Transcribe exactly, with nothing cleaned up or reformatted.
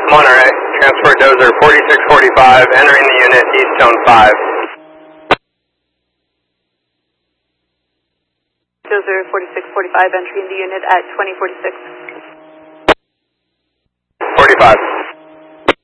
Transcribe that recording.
Monterey, transfer dozer forty-six forty-five, entering the unit, east zone five. Dozer forty-six forty-five, entering the unit at twenty forty-six. forty-five.